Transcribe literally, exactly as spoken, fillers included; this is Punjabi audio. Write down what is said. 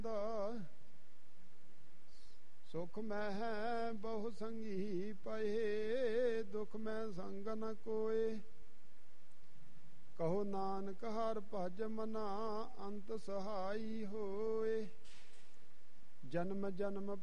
ਸੁਖ ਮਹਿ ਬਹੁ ਸੰਗੀ ਪਏ, ਦੁਖ ਮੈਂ ਸੰਗ ਨ ਕੋਏ। ਕਹੋ ਨਾਨਕ ਹਰਿ ਭਜ ਮਨਾ, ਅੰਤ ਸਹਾਈ ਹੋਏ। ਜਨਮ ਜਨਮ